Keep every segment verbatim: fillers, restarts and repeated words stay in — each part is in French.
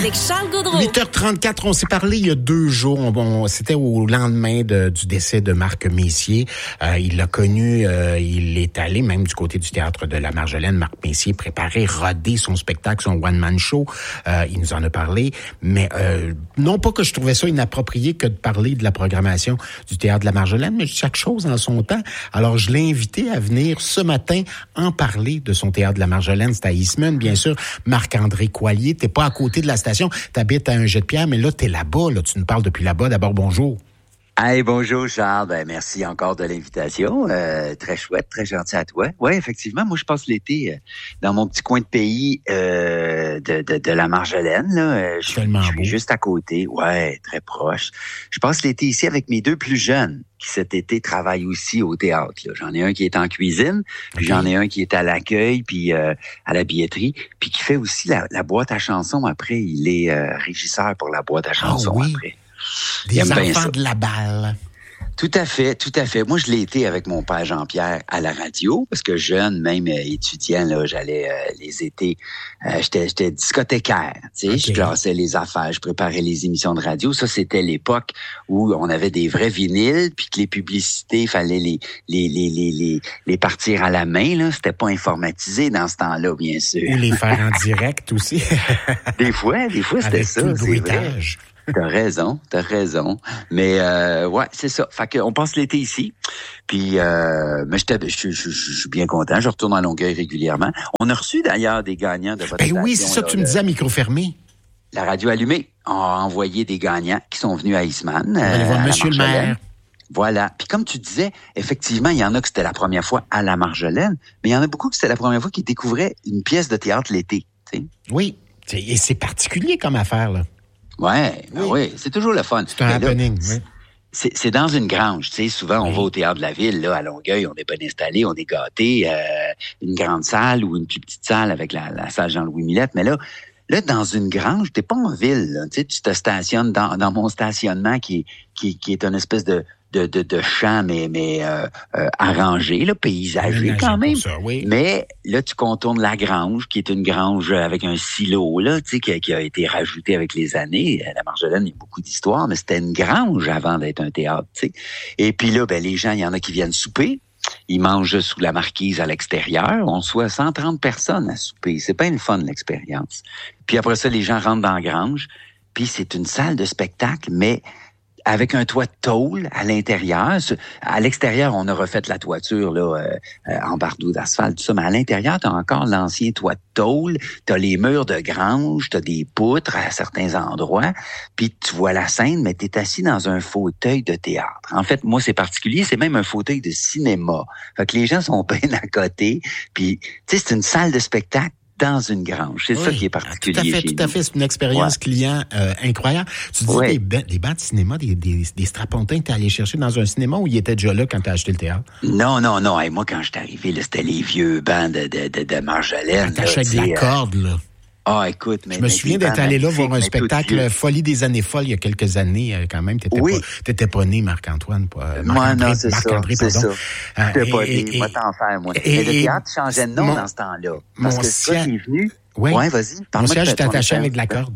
avec Charles Gaudreau. huit heures trente-quatre, on s'est parlé il y a deux jours. On, on, c'était au lendemain de, du décès de Marc Messier. Euh, il l'a connu, euh, il est allé même du côté du théâtre de la Marjolaine. Marc Messier préparait, rodé son spectacle, son one-man show. Euh, il nous en a parlé. Mais euh, non pas que je trouvais ça inapproprié que de parler de la programmation du théâtre de la Marjolaine, mais chaque chose en son temps. Alors, je l'ai invité à venir ce matin en parler de son théâtre de la Marjolaine. C'est à Eastman, bien sûr. Marc-André Coallier, t'es pas à côté de la station, t'habites à un jet de pierre, mais là, t'es là-bas, là, tu nous parles depuis là-bas. D'abord, bonjour. Hey, bonjour Charles, ben, merci encore de l'invitation, euh, très chouette, très gentil à toi. Ouais, effectivement, moi je passe l'été euh, dans mon petit coin de pays euh, de, de, de la Marjolaine, là. Euh, je, Tellement je beau. suis juste à côté, ouais, très proche. Je passe l'été ici avec mes deux plus jeunes, qui cet été travaillent aussi au théâtre, là. J'en ai un qui est en cuisine, puis okay. J'en ai un qui est à l'accueil, puis euh, à la billetterie, puis qui fait aussi la, la boîte à chansons après. Il est euh, régisseur pour la boîte à chansons oh, oui. après. Des enfants de la balle. Tout à fait, tout à fait. Moi, je l'ai été avec mon père Jean-Pierre à la radio, parce que jeune, même euh, étudiant, là, j'allais euh, les étés, euh, j'étais, j'étais discothécaire, tu sais, okay. Je classais les affaires, je préparais les émissions de radio. Ça, c'était l'époque où on avait des vrais vinyles, puis que les publicités, il fallait les, les, les, les, les, les partir à la main, là. C'était pas informatisé dans ce temps-là, bien sûr. Ou les faire en direct aussi. Des fois, des fois, c'était avec ça, tout le c'est bruitage. Vrai. T'as raison, t'as raison. Mais euh, ouais, c'est ça. Fait qu'on passe l'été ici. Puis euh, mais j'étais je, je, je suis bien content. Je retourne à Longueuil régulièrement. On a reçu d'ailleurs des gagnants de votre ben station. Oui, c'est ça que tu me disais à micro fermé. La radio allumée a envoyé des gagnants qui sont venus à Eastman. On va aller voir Monsieur le maire. Voilà. Puis comme tu disais, effectivement, il y en a que c'était la première fois à la Marjolaine, mais il y en a beaucoup que c'était la première fois qu'ils découvraient une pièce de théâtre l'été. T'sais. Oui. Et c'est particulier comme affaire, là. Ouais, oui. oui, c'est toujours le fun. C'est un happening, oui. C'est, c'est dans une grange, tu sais, souvent on oui. va au théâtre de la ville, là, à Longueuil, on est bien installé, on est gâté, euh, une grande salle ou une plus petite salle avec la, la salle Jean-Louis Millette, mais là, là, dans une grange, t'es pas en ville, là, tu sais, tu te stationnes dans, dans mon stationnement qui, qui, qui est une espèce de de, de, de champ, mais, mais euh, euh, arrangé, là, paysagé quand même. Ça, oui. Mais là, tu contournes la grange, qui est une grange avec un silo, là, tu sais, qui, qui a été rajouté avec les années. La Marjolaine, il y a beaucoup d'histoires, mais c'était une grange avant d'être un théâtre, tu sais. Et puis là, ben les gens, il y en a qui viennent souper. Ils mangent sous la marquise à l'extérieur. On soit cent trente personnes à souper. C'est pas une fun, l'expérience. Puis après ça, les gens rentrent dans la grange. Puis c'est une salle de spectacle, mais avec un toit de tôle à l'intérieur. À l'extérieur, on a refait la toiture là, euh, euh, en bardeau d'asphalte, tout ça. Mais à l'intérieur, tu as encore l'ancien toit de tôle. Tu as les murs de grange, tu as des poutres à certains endroits. Puis tu vois la scène, mais tu es assis dans un fauteuil de théâtre. En fait, moi, c'est particulier. C'est même un fauteuil de cinéma. Fait que les gens sont bien à côté. Puis, tu sais, c'est une salle de spectacle dans une grange. C'est oui, ça qui est particulier. Tout à fait, chez tout nous. à fait. C'est une expérience ouais. client euh, incroyable. Tu dis ouais. des, ba- des bancs de cinéma, des, des, des strapontins que t'es allé chercher dans un cinéma ou ils étaient déjà là quand t'as acheté le théâtre? Non, non, non. Hey, moi, quand je suis arrivé, là, c'était les vieux bancs de, de, de, de Marjolaine. Attaché avec de la corde, là. Ah, écoute, mais... Je me souviens d'être allé là voir un spectacle Folie des années folles il y a quelques années, quand même. T'étais oui. pas, t'étais pas né, Marc-Antoine. Pas, moi, non, c'est Marc-André, ça, pardon. c'est ça. J'étais pas né, moi t'en faire, moi. Et, mais le théâtre changeait de nom mon, dans ce temps-là. Parce que ça, t'es venu... Oui. Ouais, vas-y. Mon siège est attaché avec de la corde.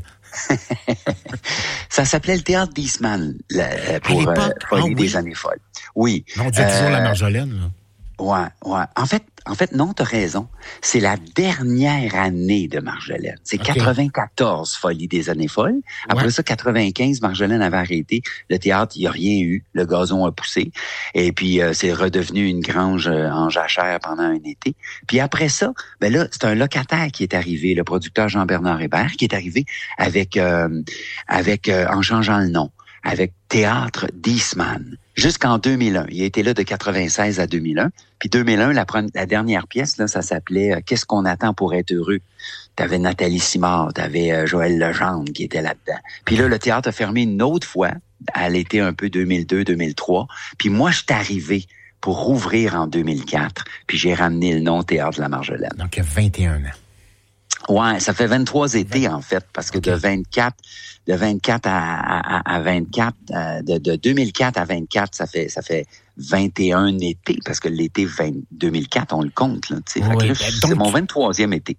Ça s'appelait le théâtre d'Eastman, pour euh, Folie ah, oui. des années folles. Oui. On dit euh, toujours la Marjolaine, là. Ouais, ouais. En fait, en fait, non, t'as raison. C'est la dernière année de Marjolaine. C'est okay. quatre-vingt-quatorze Folie des années folles. Après ouais. ça, quatre-vingt-quinze, Marjolaine avait arrêté. Le théâtre, il n'y a rien eu. Le gazon a poussé. Et puis, euh, c'est redevenu une grange euh, en jachère pendant un été. Puis après ça, ben là, c'est un locataire qui est arrivé, le producteur Jean-Bernard Hébert, qui est arrivé avec, euh, avec euh, en changeant le nom, avec Théâtre d'Eastman. Jusqu'en deux mille un. Il a été là de quatre-vingt-seize à deux mille un. Puis deux mille un, la, la dernière pièce, là, ça s'appelait euh, « Qu'est-ce qu'on attend pour être heureux ». T'avais Nathalie Simard, t'avais euh, Joël Legendre qui était là-dedans. Puis là, le théâtre a fermé une autre fois, à l'été un peu deux mille deux deux mille trois. Puis moi, je suis arrivé pour rouvrir en deux mille quatre. Puis j'ai ramené le nom Théâtre de la Marjolaine. Donc, il y a vingt et un ans. Ouais, ça fait vingt-trois étés, en fait, parce que okay. de vingt-quatre, de vingt-quatre à, à, à vingt-quatre, euh, de, de deux mille quatre à vingt-quatre, ça fait, ça fait vingt et un étés, parce que l'été vingt, deux mille quatre, on le compte, là, tu sais. Oui, fait que là, ben c'est mon vingt-troisième été.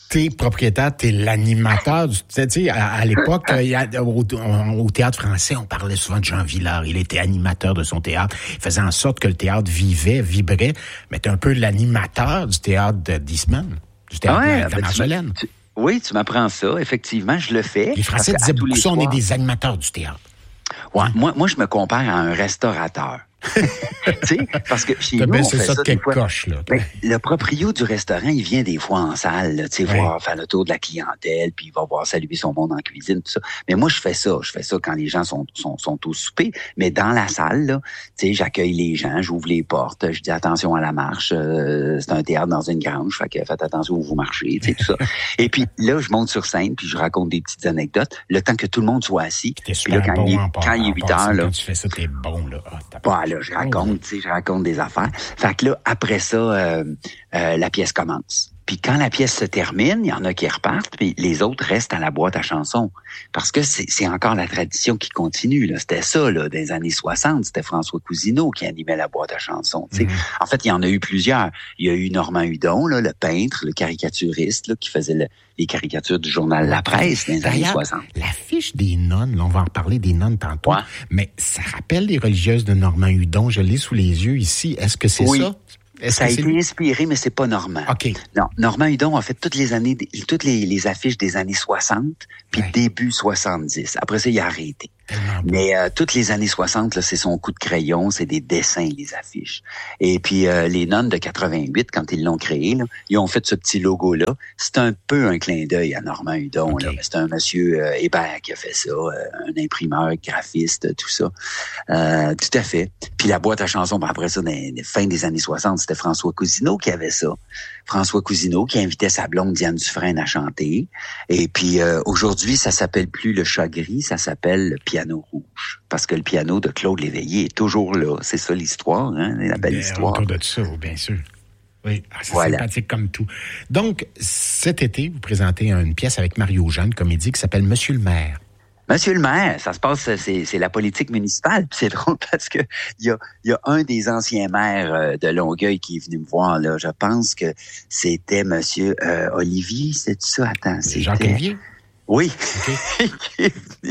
t'es propriétaire, t'es l'animateur. Tu sais, à, à l'époque, il y a, au, au Théâtre français, on parlait souvent de Jean Villard. Il était animateur de son théâtre. Il faisait en sorte que le théâtre vivait, vibrait. Mais t'es un peu l'animateur du théâtre de d'Eastman, du théâtre ouais, de la Marjolaine. Tu, tu, oui, tu m'apprends ça. Effectivement, je le fais. Les Français disaient beaucoup ça, on est des animateurs du théâtre. Ouais, hein? moi, moi, je me compare à un restaurateur. Tu sais, parce que chez nous, on fait ça, ça des fois. Coche, là. Ben, le proprio du restaurant, il vient des fois en salle, tu sais, ouais. voir, faire le tour de la clientèle, puis il va voir saluer son monde en cuisine, tout ça. Mais moi, je fais ça. Je fais ça quand les gens sont, sont, sont au souper. Mais dans la salle, là, tu sais, j'accueille les gens, j'ouvre les portes, je dis attention à la marche. Euh, c'est un théâtre dans une grange, fait que faites attention où vous marchez, tu sais, tout ça. Et puis là, je monte sur scène, puis je raconte des petites anecdotes, le temps que tout le monde soit assis. Puis là, quand, bon il, quand il est huit heures, là. Quand tu fais ça, t'es bon, là. Ah, bah, là, je raconte, tu sais, je raconte des affaires. Fait que là, après ça, euh, euh, la pièce commence. Puis quand la pièce se termine, il y en a qui repartent, puis les autres restent à la boîte à chansons. Parce que c'est, c'est encore la tradition qui continue, là. C'était ça, là, dans les années soixante. C'était François Cousineau qui animait la boîte à chansons, tu sais. Mm-hmm. En fait, il y en a eu plusieurs. Il y a eu Normand Hudon, là, le peintre, le caricaturiste, là, qui faisait le, les caricatures du journal La Presse dans les années soixante. L'affiche des nonnes, là, on va en reparler des nonnes tantôt, ouais. mais ça rappelle les religieuses de Normand Hudon. Je l'ai sous les yeux ici. Est-ce que c'est oui. ça? Est-ce ça a été lui? inspiré, mais c'est pas Normand. OK. Non, Normand Hudon a fait toutes les années, toutes les, les affiches des années soixante, puis ouais. début soixante-dix. Après ça, il a arrêté. Mais euh, toutes les années soixante, là, c'est son coup de crayon, c'est des dessins, les affiches. Et puis euh, les nonnes de quatre-vingt-huit, quand ils l'ont créé, là, ils ont fait ce petit logo-là. C'est un peu un clin d'œil à Normand Hudon. Okay. Là. C'est un monsieur euh, Hébert qui a fait ça, euh, un imprimeur, graphiste, tout ça. Euh, tout à fait. Puis la boîte à chansons, ben après ça, dans les fins des années soixante, c'était François Cousineau qui avait ça. François Cousineau qui invitait sa blonde Diane Dufresne à chanter. Et puis euh, aujourd'hui, ça s'appelle plus le chat gris, ça s'appelle le piano rouge. Parce que le piano de Claude Léveillé est toujours là. C'est ça l'histoire, hein, la belle bien, histoire. Autour de ça, bien sûr. Oui, ah, c'est voilà. sympathique comme tout. Donc, cet été, vous présentez une pièce avec Mario Jean, une comédie qui s'appelle Monsieur le maire. Monsieur le maire, ça se passe, c'est, c'est la politique municipale. Puis c'est drôle parce que il y a, il y a un des anciens maires de Longueuil qui est venu me voir là. Je pense que c'était Monsieur euh, Olivier, c'est ça. Attends, c'était Jacques Olivier. Oui. Okay.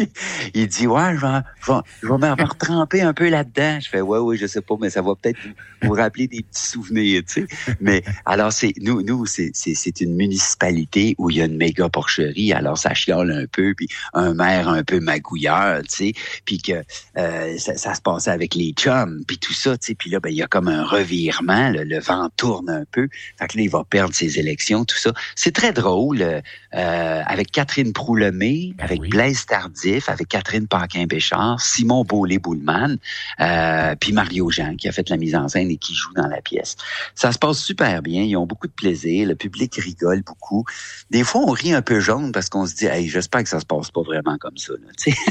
Il dit, ouais, je vais, je vais, je vais me retremper un peu là-dedans. Je fais, ouais, oui, je sais pas, mais ça va peut-être vous, vous rappeler des petits souvenirs, tu sais. Mais, alors, c'est, nous, nous, c'est, c'est, c'est une municipalité où il y a une méga porcherie. Alors, ça chiale un peu, puis un maire un peu magouilleur, tu sais. Puis que, euh, ça, ça se passait avec les chums, puis tout ça, tu sais. Puis là, ben, il y a comme un revirement, là, le vent tourne un peu. Fait que là, il va perdre ses élections, tout ça. C'est très drôle, euh, avec Catherine Roulemé, avec oui. Blaise Tardif, avec Catherine Paquin-Béchard, Simon Beaulé-Boulman, euh, puis Mario Jean qui a fait la mise en scène et qui joue dans la pièce. Ça se passe super bien, ils ont beaucoup de plaisir, le public rigole beaucoup. Des fois, on rit un peu jaune parce qu'on se dit, hey, j'espère que ça se passe pas vraiment comme ça. Tu sais.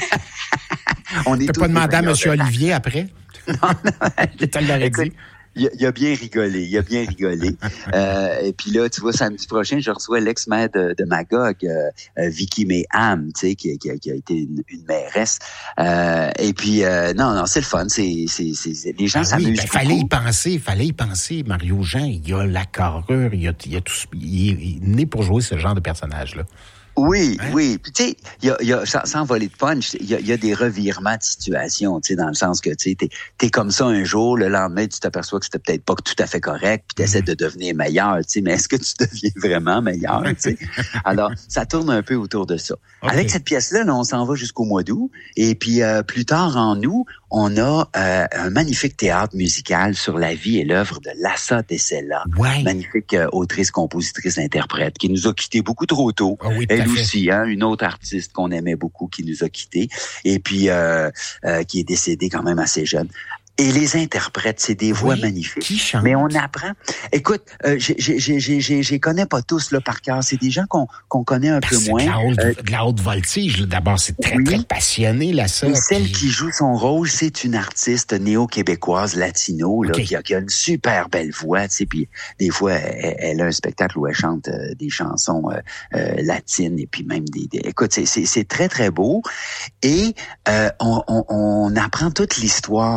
On est. T'as pas demandé à M. Olivier après? Non, non. Je te l'aurais dit. Il a, il a bien rigolé, il a bien rigolé. euh, et puis là, tu vois, samedi prochain, je reçois l'ex-maire de, de Magog, euh, euh, Vicky Méham, tu sais, qui, qui, qui a été une, une mairesse. Euh, et puis, euh, non, non, c'est le fun. C'est, c'est, c'est, les gens ben s'amusent. Oui, ben, fallait y penser, fallait y penser. Mario Jean, il a la carrure, il a, il a tout, il est, il est né pour jouer ce genre de personnage-là. Oui, hein? oui. Puis tu sais, il y a, y a, sans, sans voler de punch, il y a, y a des revirements de situation, tu sais, dans le sens que tu sais, t'es, t'es comme ça un jour, le lendemain, tu t'aperçois que c'était peut-être pas tout à fait correct, puis t'essaies mm-hmm. de devenir meilleur, tu sais, mais est-ce que tu deviens vraiment meilleur, tu sais? Alors, ça tourne un peu autour de ça. Okay. Avec cette pièce-là, là, on s'en va jusqu'au mois d'août, et puis euh, plus tard en août, on a euh, un magnifique théâtre musical sur la vie et l'œuvre de Lassa Tessella, ouais. magnifique euh, autrice, compositrice, interprète, qui nous a quittés beaucoup trop tôt. Oh oui, Elle aussi, hein, une autre artiste qu'on aimait beaucoup qui nous a quittés et puis euh, euh, qui est décédée quand même assez jeune. Et les interprètes, c'est des voix oui, magnifiques. Qui chante? Mais on apprend. Écoute, euh, j'ai, j'ai, j'ai, j'ai, j'ai connais pas tous là par cœur. C'est des gens qu'on, qu'on connaît un Parce peu moins. De la haute, euh, de la haute voltige. Là. D'abord, c'est très, oui. très passionné, là, ça. Et celle puis... qui joue son rôle, c'est une artiste néo-québécoise latino, là, okay. qui, a, qui a une super belle voix, tu sais. Puis des fois, elle, elle a un spectacle où elle chante euh, des chansons euh, euh, latines et puis même des. des... Écoute, c'est, c'est, c'est très très beau. Et euh, on, on, on apprend toute l'histoire de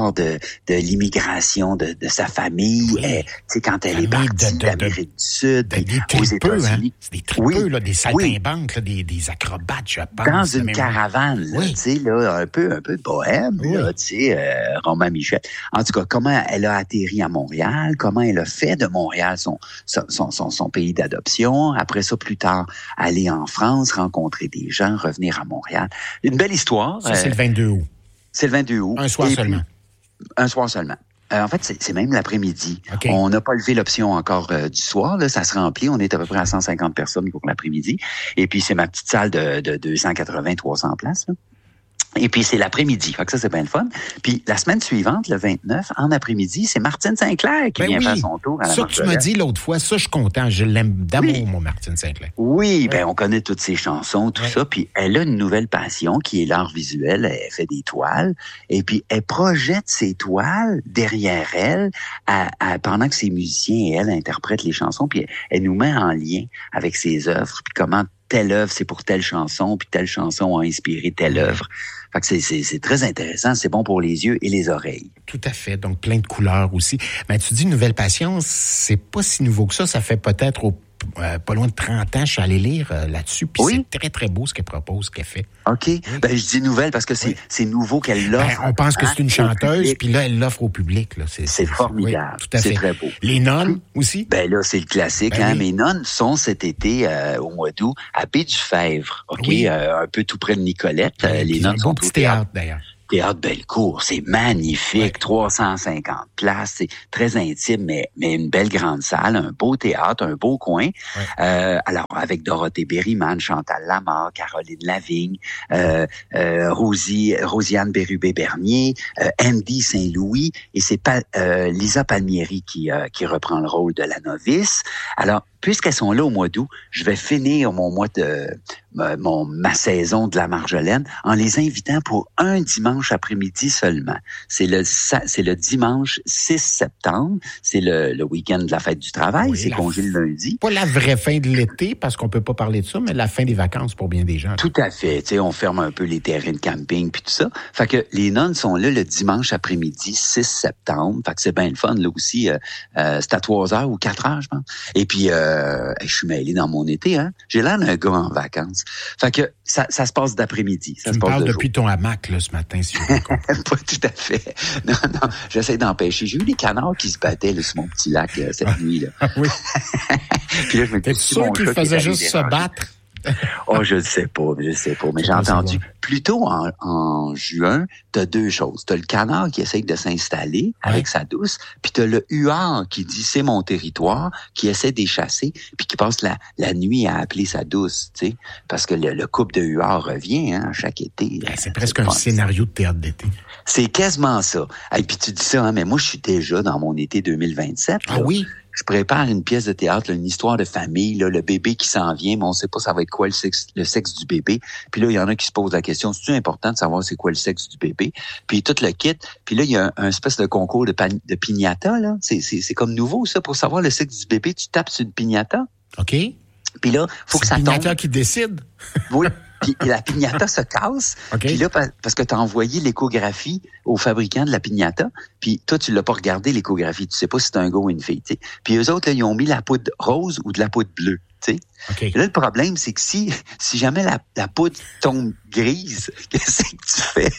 de l'immigration de, de sa famille. Oui. Tu sais, quand elle est partie de, de, d'Amérique du Sud, de, des aux États-Unis. Hein? C'est des tripeux, oui. là, des saltimbanques, oui. là, des, des acrobates, je pense. Dans une caravane, là, oui. tu sais, là, un peu, un peu bohème, oui. là, tu sais, euh, Romain Michel. En tout cas, comment elle a atterri à Montréal, comment elle a fait de Montréal son, son, son, son pays d'adoption. Après ça, plus tard, aller en France, rencontrer des gens, revenir à Montréal. Une belle histoire. Ça, c'est euh, le vingt-deux août. C'est le vingt-deux août. Un soir Et seulement. Puis, un soir seulement. Euh, en fait, c'est, c'est même l'après-midi. Okay. On n'a pas levé l'option encore euh, du soir. Là, ça se remplit. On est à peu près à cent cinquante personnes pour l'après-midi. Et puis, c'est ma petite salle de, de deux cent quatre-vingts à trois cents places. Là. Et puis, c'est l'après-midi. Fait que ça, c'est bien le fun. Puis, la semaine suivante, le vingt-neuf, en après-midi, c'est Martine Sinclair qui ben vient oui. faire son tour à la Ça que tu m'as dit l'autre fois, ça, je suis content. Je l'aime d'amour, oui. mon Martine Sinclair. Oui, oui, ben on connaît toutes ses chansons, tout oui. ça. Puis, elle a une nouvelle passion qui est l'art visuel. Elle fait des toiles. Et puis, elle projette ses toiles derrière elle à, à, pendant que ses musiciens et elle interprètent les chansons. Puis, elle, elle nous met en lien avec ses œuvres. Puis, comment telle œuvre, c'est pour telle chanson, puis telle chanson a inspiré telle œuvre. Fait que c'est, c'est, c'est très intéressant, c'est bon pour les yeux et les oreilles. Tout à fait, donc plein de couleurs aussi. Mais tu dis Nouvelle Passion, c'est pas si nouveau que ça, ça fait peut-être au Euh, pas loin de trente ans, je suis allé lire euh, là-dessus, puis oui. c'est très, très beau ce qu'elle propose, ce qu'elle fait. OK. Oui. Ben, je dis nouvelle parce que c'est, oui. c'est nouveau qu'elle l'offre. Ben, on pense que c'est une chanteuse, puis là, elle l'offre au public. Là. C'est, c'est, c'est formidable. Oui, tout à c'est fait. très beau. Les nonnes aussi? Ben là, c'est le classique. Ben, hein. Oui. Mes nonnes sont cet été, euh, au mois d'août, à Baie-du-Fèvre. OK? Oui. Euh, un peu tout près de Nicolette. Oui, euh, les nonnes un sont beau petit théâtre, d'ailleurs. Théâtre Bellecour, c'est magnifique, ouais. trois cent cinquante places, c'est très intime, mais, mais une belle grande salle, un beau théâtre, un beau coin. Ouais. Euh, alors, avec Dorothée Berryman, Chantal Lamarre, Caroline Lavigne, euh, euh, Rosie, Rosiane Bérubé-Bernier, euh, Andy Saint-Louis, et c'est pa- euh, Lisa Palmieri qui, euh, qui reprend le rôle de la novice. Alors, puisqu'elles sont là au mois d'août, je vais finir mon mois de mon ma saison de la Marjolaine en les invitant pour un dimanche après-midi seulement. C'est le c'est le dimanche six septembre, c'est le, le week-end de la fête du travail, oui, c'est congé le lundi. Pas la vraie fin de l'été parce qu'on peut pas parler de ça, mais la fin des vacances pour bien des gens. Tout à fait, tu sais, on ferme un peu les terrains de camping puis tout ça. Fait que les nonnes sont là le dimanche après-midi six septembre. Fait que c'est bien le fun là aussi. Euh, euh, c'est à trois heures ou quatre heures, je pense. Et puis euh, je suis mêlé dans mon été, hein. J'ai l'air d'un gars en vacances. Fait que ça, ça se passe d'après-midi. Ça tu se me passe parles de depuis jour. ton hamac, là, ce matin, si je Pas tout à fait. Non, non, j'essaie d'empêcher. J'ai eu des canards qui se battaient là, sur mon petit lac euh, cette nuit, là. Oui. Puis là, je me dis, t'es sûr qu'ils faisaient juste se battre? Oh, je ne sais pas, je ne sais pas, mais j'ai entendu. Plutôt en, en juin, t'as deux choses. T'as le canard qui essaye de s'installer ouais. avec sa douce, puis t'as le huard qui dit c'est mon territoire, qui essaie de les chasser, puis qui passe la, la nuit à appeler sa douce, tu sais, parce que le, le couple de huards revient hein, chaque été. Ben, c'est presque c'est un scénario de théâtre d'été. C'est quasiment ça. Et puis tu dis ça, hein, mais moi je suis déjà dans mon été deux mille vingt-sept. Ah là. oui? Je prépare une pièce de théâtre, là, une histoire de famille, là, le bébé qui s'en vient, mais on sait pas ça va être quoi le sexe, le sexe du bébé. Puis là, il y en a qui se posent la question, c'est-tu important de savoir c'est quoi le sexe du bébé? Puis tout le kit. Puis là, il y a un, un espèce de concours de, pan, de piñata, là. C'est, c'est, c'est comme nouveau, ça. Pour savoir le sexe du bébé, tu tapes sur une piñata. OK. Puis là, faut c'est que ça tombe. C'est le piñata qui décide. Oui. Puis la piñata se casse. Okay. Puis là, parce que tu as envoyé l'échographie au fabricant de la piñata, puis toi, tu l'as pas regardé, l'échographie. Tu sais pas si c'est un gars ou une fille. T'sais. Puis eux autres, là, ils ont mis la poudre rose ou de la poudre bleue. Okay. Là, le problème, c'est que si, si jamais la, la poudre tombe grise, qu'est-ce que tu fais?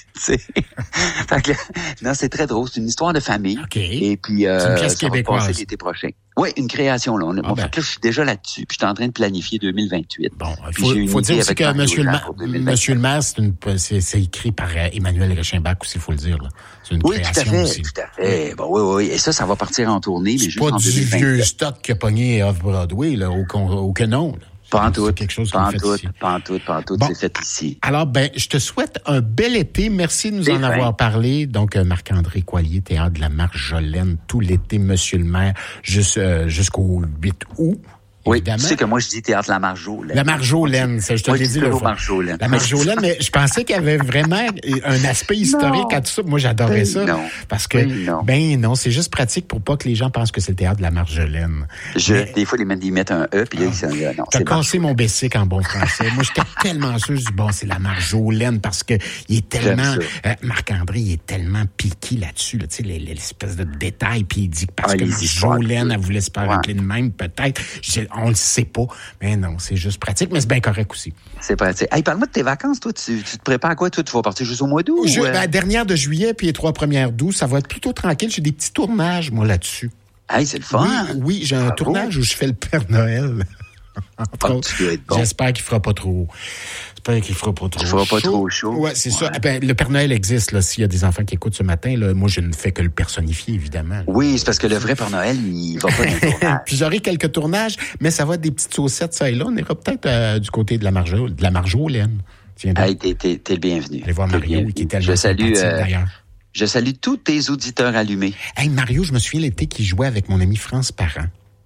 Fait que, non, c'est très drôle. C'est une histoire de famille. Okay. Et puis, euh, c'est une pièce ça québécoise. va passer l'été prochain. Oui, une création. Là. On, ah, bon, ben. Fait que là, je suis déjà là-dessus. Puis je suis en train de planifier deux mille vingt-huit. Bon, il faut, faut dire aussi que Monsieur le, Ma- Monsieur le maire, c'est, une, c'est, c'est écrit par euh, Emmanuel Reichenbach aussi, il faut le dire. Là. C'est une oui, création tout à fait, aussi. tout à fait. Bon, oui, oui. Et ça, ça va partir en tournée. Mais c'est juste pas en du vieux stock qui a pogné Off-Broadway, là, au, au canon. Là. Pas en tout. C'est quelque chose pas en fait tout, ici. Pas en tout, pas en tout, bon. C'est fait ici. Alors, ben, je te souhaite un bel été. Merci de nous c'est en fin. avoir parlé. Donc, Marc-André Coallier, Théâtre de la Marjolaine, tout l'été, Monsieur le maire, juste, euh, jusqu'au huit août. Oui, évidemment. tu sais que moi, je dis théâtre La Marjolaine. La Marjolaine, je te moi, l'ai dit là. Marjolaine. La Marjolaine, mais je pensais qu'il y avait vraiment un aspect historique à tout ça. Moi, j'adorais ben ça. Non. Parce que, ben non, ben non c'est juste pratique pour pas que les gens pensent que c'est le théâtre de la Marjolaine. Je, mais, des fois, ils mettent un E, puis là, ils sont là, non, t'as cassé mon bessic en bon français. Moi, j'étais tellement sûr, je dis, bon, c'est la Marjolaine, parce que il est tellement, euh, Marc-André, il est tellement piqué là-dessus, là, tu sais, l'espèce de détail, puis il dit que parce ah, que Marjolaine, elle voulait se faire appeler de même, peut-être. Je, on le sait pas. Mais non, c'est juste pratique, mais c'est bien correct aussi. C'est pratique. Hey, parle-moi de tes vacances, toi. Tu, tu te prépares à quoi, toi? Tu vas partir juste au mois d'août? Je, ou euh... ben, dernière de juillet, puis les trois premières d'août, ça va être plutôt tranquille. J'ai des petits tournages, moi, là-dessus. Hey, c'est le fun. Oui, oui j'ai un Bravo. tournage où je fais le Père Noël. Entre autres. Tu dois être bon. J'espère qu'il fera pas trop. J'espère qu'il fera pas trop Il fera chaud. pas trop chaud. Ouais, c'est ouais. ça. Ben, le Père Noël existe, là. S'il y a des enfants qui écoutent ce matin, là, moi, je ne fais que le personnifier, évidemment. Là. Oui, c'est parce que le vrai Père Noël, il va pas dans le tournage. Puis j'aurai quelques tournages, mais ça va être des petites saucettes, ça et là. On ira peut-être euh, du côté de la Marjo, de la Marjolaine. Hey, t'es, t'es, t'es le bienvenu. Allez voir Mario, qui est tellement je salue, euh, d'ailleurs. Je salue tous tes auditeurs allumés. Hey, Mario, je me souviens l'été qu'il jouait avec mon ami France Parent.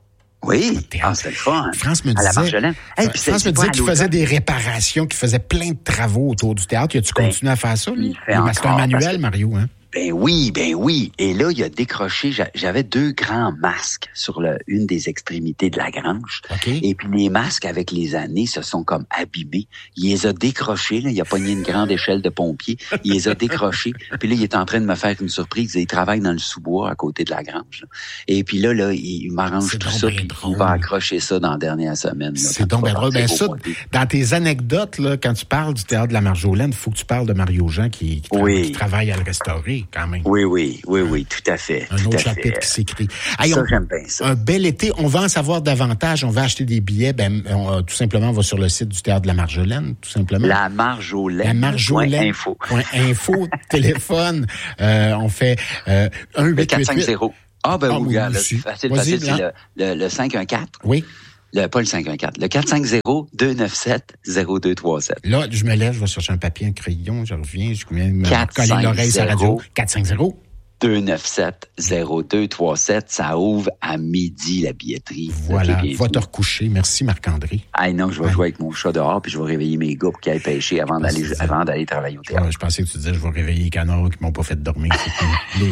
Oui, ah, c'est le fun. France me disait, à la hey, puis France me disait qu'il faisait des réparations, qu'il faisait plein de travaux autour du théâtre. As-tu ben, continué à faire ça, lui? C'est un manuel, que... Mario, hein? Ben oui, ben oui. Et là, il a décroché, j'avais deux grands masques sur le, une des extrémités de la grange. Okay. Et puis les masques, avec les années, se sont comme abîmés. Il les a décrochés, là. Il a pogné une grande échelle de pompier. Il les a décrochés. Puis là, il est en train de me faire une surprise. Il travaille dans le sous-bois à côté de la grange. Là. Et puis là, là, il m'arrange tout ça. Puis il va accrocher ça dans la dernière semaine. Là, c'est donc bien drôle. Ben ça, dans tes anecdotes, là, quand tu parles du théâtre de la Marjolaine, il faut que tu parles de Mario Jean qui, qui, oui. qui travaille à le restaurer. Quand même. Oui, oui, oui, oui, tout à fait. Un tout autre à chapitre fait. qui s'écrit. Hey, ça, on, j'aime bien ça. Un bel été. On va en savoir davantage. On va acheter des billets. Ben, on, tout simplement, on va sur le site du Théâtre de la Marjolaine, tout simplement. La Marjolaine. La Marjolaine. Point info. Point info, téléphone. Euh, on fait euh, un huit huit huit. quatre cinq zéro. Ah, ben ah, oui, regarde, facile, facile, c'est le, le, le cinq un quatre. Oui. Le, pas le cinq un quatre, le quatre cinq zéro deux neuf sept zéro deux trois sept. Là, je me lève, je vais chercher un papier, un crayon, je reviens, je viens me coller l'oreille sur la radio. quatre cinq zéro deux neuf sept zéro deux trois sept, ça ouvre à midi, la billetterie. Voilà, va te recoucher. Merci, Marc-André. Ah non, je vais ouais. jouer avec mon chat dehors, puis je vais réveiller mes gars pour qu'ils aillent pêcher avant d'aller, avant d'aller travailler au théâtre. Ouais, je pensais que tu disais, je vais réveiller les canards qui m'ont pas fait dormir. les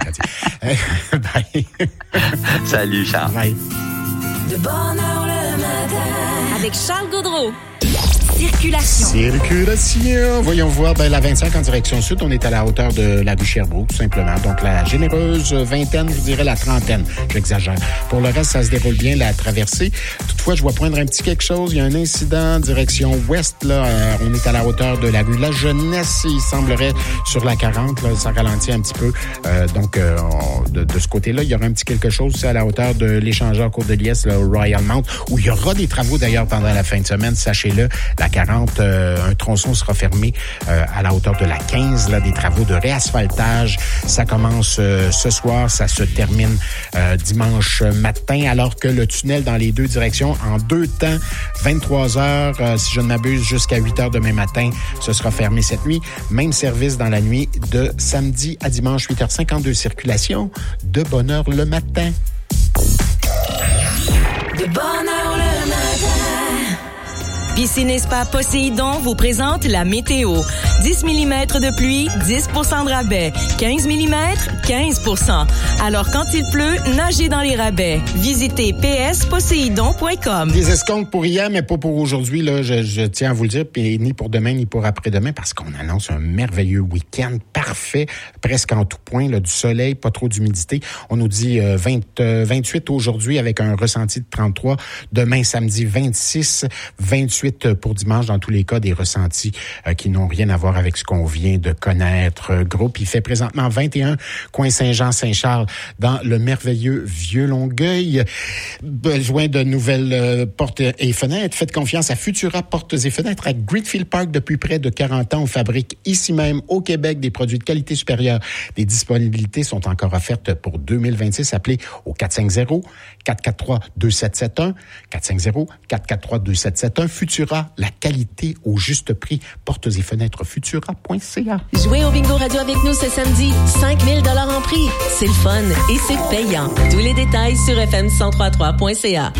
mots, bye. Salut, Charles. Bye. De bonne heure le matin. Avec Charles Gaudreau. Circulation. Circulation. Voyons voir, ben, la vingt-cinq en direction sud, on est à la hauteur de la rue Sherbrooke, tout simplement. Donc, la généreuse vingtaine, je vous dirais la trentaine. J'exagère. Pour le reste, ça se déroule bien, la traversée. Toutefois, je vois poindre un petit quelque chose. Il y a un incident direction ouest, là. Euh, on est à la hauteur de la rue La Jeunesse. Il semblerait sur la quarante, là, ça ralentit un petit peu. Euh, donc, euh, on, de, de ce côté-là, il y aura un petit quelque chose, c'est à la hauteur de l'échangeur Cour de Liesse, là, au Royal Mount, où il y aura des travaux, d'ailleurs, pendant la fin de semaine. Sachez-le, la quarante, euh, un tronçon sera fermé euh, à la hauteur de la quinze, là, des travaux de réasphaltage. Ça commence euh, ce soir, ça se termine euh, dimanche matin, alors que le tunnel dans les deux directions, en deux temps, vingt-trois heures, euh, si je ne m'abuse, jusqu'à huit heures demain matin, ce sera fermé cette nuit. Même service dans la nuit de samedi à dimanche, huit heures cinquante-deux, circulation de bonne heure le matin. De bonne heure le matin. Piscine et Spa Poséidon vous présente la météo. dix millimètres de pluie, dix pour cent de rabais. quinze millimètres, quinze pour cent. Alors quand il pleut, nagez dans les rabais. Visitez p s poséidon point com. Des escomptes pour hier, mais pas pour aujourd'hui. Là, je, je tiens à vous le dire, puis ni pour demain, ni pour après-demain, parce qu'on annonce un merveilleux week-end parfait, presque en tout point, là, du soleil, pas trop d'humidité. On nous dit euh, vingt, euh, vingt-huit aujourd'hui avec un ressenti de trente-trois. Demain, samedi, vingt-six, vingt-huit pour dimanche, dans tous les cas, des ressentis euh, qui n'ont rien à voir avec ce qu'on vient de connaître. Euh, groupe, il fait présentement vingt et un, coin Saint-Jean-Saint-Charles, dans le merveilleux Vieux-Longueuil. Besoin de nouvelles euh, portes et fenêtres. Faites confiance à Futura Portes et Fenêtres à Greenfield Park. Depuis près de quarante ans, on fabrique ici même, au Québec, des produits de qualité supérieure. Les disponibilités sont encore offertes pour deux mille vingt-six. Appelez au quatre cinq zéro, quatre quatre trois, deux sept sept un, quatre cinq zéro, quatre quatre trois, deux sept sept un. Futura Futura, la qualité au juste prix. Portes et fenêtres futura point c a. Jouez au Bingo Radio avec nous ce samedi. cinq mille dollars en prix. C'est le fun et c'est payant. Tous les détails sur f m cent trois trois point c a.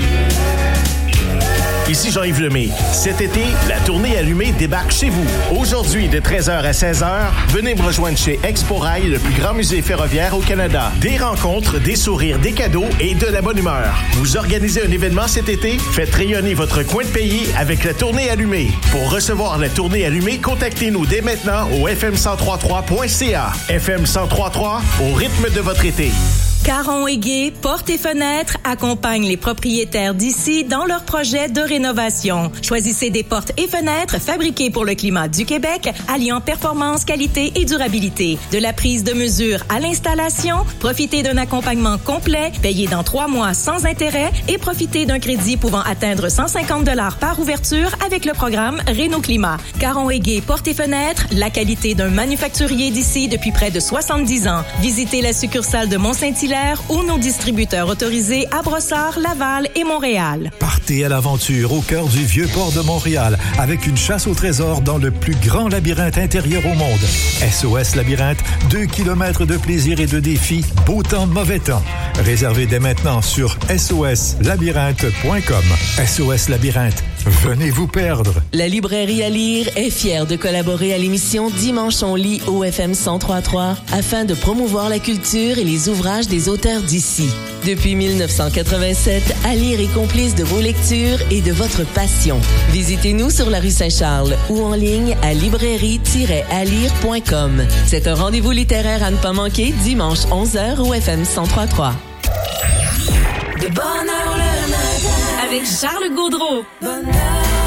Ici Jean-Yves Lemay. Cet été, la tournée allumée débarque chez vous. Aujourd'hui, de treize heures à seize heures, venez me rejoindre chez Expo Rail, le plus grand musée ferroviaire au Canada. Des rencontres, des sourires, des cadeaux et de la bonne humeur. Vous organisez un événement cet été? Faites rayonner votre coin de pays avec la tournée allumée. Pour recevoir la tournée allumée, contactez-nous dès maintenant au f m cent trois trois point c a. F M cent trois trois, au rythme de votre été. Caron et Gay, Portes et Fenêtres accompagnent les propriétaires d'ici dans leurs projets de rénovation. Choisissez des portes et fenêtres fabriquées pour le climat du Québec, alliant performance, qualité et durabilité. De la prise de mesure à l'installation, profitez d'un accompagnement complet, payé dans trois mois sans intérêt et profitez d'un crédit pouvant atteindre cent cinquante dollars par ouverture avec le programme Réno Climat. Caron et Gay, Portes et Fenêtres, la qualité d'un manufacturier d'ici depuis près de soixante-dix ans. Visitez la succursale de Mont-Saint-Hilaire ou nos distributeurs autorisés à Brossard, Laval et Montréal. Partez à l'aventure au cœur du Vieux-Port de Montréal avec une chasse au trésor dans le plus grand labyrinthe intérieur au monde. S O S Labyrinthe, deux kilomètres de plaisir et de défis, beau temps, mauvais temps. Réservez dès maintenant sur s o s labyrinthe point com. S O S Labyrinthe, venez vous perdre. La librairie à lire est fière de collaborer à l'émission Dimanche on lit au F M cent trois trois afin de promouvoir la culture et les ouvrages des auteurs d'ici. Depuis mille neuf cent quatre-vingt-sept, à lire est complice de vos lectures et de votre passion. Visitez-nous sur la rue Saint-Charles ou en ligne à librairie tiret à lire point com. C'est un rendez-vous littéraire à ne pas manquer dimanche onze heures au F M cent trois trois. De bonne heure le matin avec Charles Gaudreau. Bonne heure,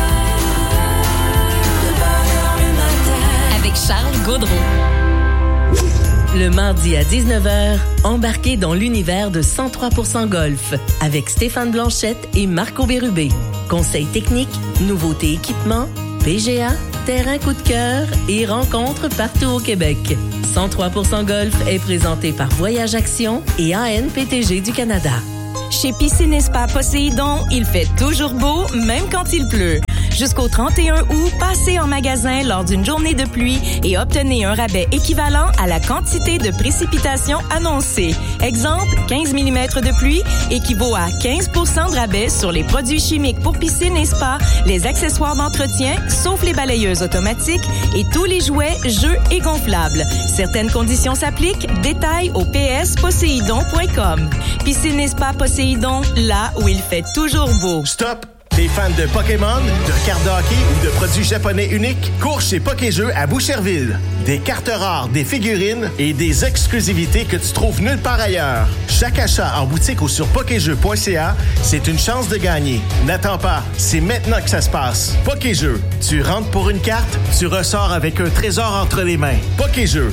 de bonne heure le matin avec Charles Gaudreau. Le mardi à dix-neuf heures, embarquez dans l'univers de cent trois pour cent Golf avec Stéphane Blanchette et Marco Bérubé. Conseils techniques, nouveautés équipements, P G A, terrain coup de cœur et rencontres partout au Québec. cent trois pour cent Golf est présenté par Voyage Action et A N P T G du Canada. Chez Piscine et Spa Poséidon, il fait toujours beau, même quand il pleut. Jusqu'au trente et un août, passez en magasin lors d'une journée de pluie et obtenez un rabais équivalent à la quantité de précipitations annoncée. Exemple, quinze millimètres de pluie équivaut à quinze pour cent de rabais sur les produits chimiques pour piscine et spa, les accessoires d'entretien, sauf les balayeuses automatiques, et tous les jouets, jeux et gonflables. Certaines conditions s'appliquent. Détails au p s poséidon point com. Piscine et Spa Poséidon, là où il fait toujours beau. Stop! T'es fan de Pokémon, de cartes de hockey ou de produits japonais uniques? Cours chez Pokéjeux à Boucherville. Des cartes rares, des figurines et des exclusivités que tu trouves nulle part ailleurs. Chaque achat en boutique ou sur pokéjeux point c a, c'est une chance de gagner. N'attends pas, c'est maintenant que ça se passe. Pokéjeux, tu rentres pour une carte, tu ressors avec un trésor entre les mains. Pokéjeux.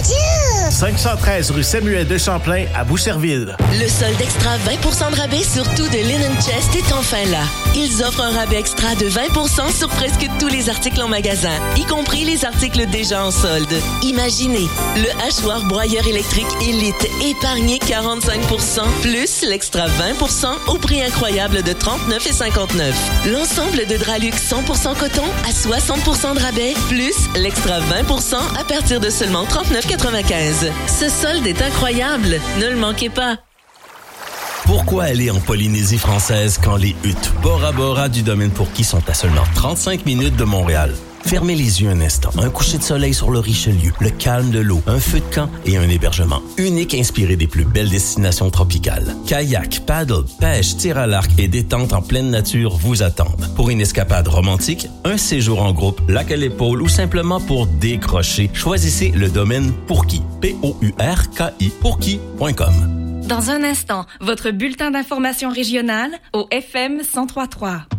cinq cent treize rue Samuel de Champlain à Boucherville. Le solde extra vingt pour cent de rabais sur tout de Linen Chest est enfin là. Ils offrent un rabais extra de vingt pour cent sur presque tous les articles en magasin, y compris les articles déjà en solde. Imaginez, le hachoir broyeur électrique Elite épargné quarante-cinq pour cent, plus l'extra vingt pour cent au prix incroyable de trente-neuf cinquante-neuf. L'ensemble de Dralux cent pour cent coton à soixante pour cent de rabais, plus l'extra vingt pour cent à partir de seulement trente-neuf quatre-vingt-quinze. Ce solde est incroyable, ne le manquez pas. Pourquoi aller en Polynésie française quand les huttes Bora Bora du domaine Pourquis sont à seulement trente-cinq minutes de Montréal? Fermez les yeux un instant. Un coucher de soleil sur le Richelieu, le calme de l'eau, un feu de camp et un hébergement unique inspiré des plus belles destinations tropicales. Kayak, paddle, pêche, tir à l'arc et détente en pleine nature vous attendent. Pour une escapade romantique, un séjour en groupe, lac à l'épaule ou simplement pour décrocher, choisissez le domaine Pourquis. P O U R K I Pourquis point com. Dans un instant, votre bulletin d'information régionale au F M cent trois point trois.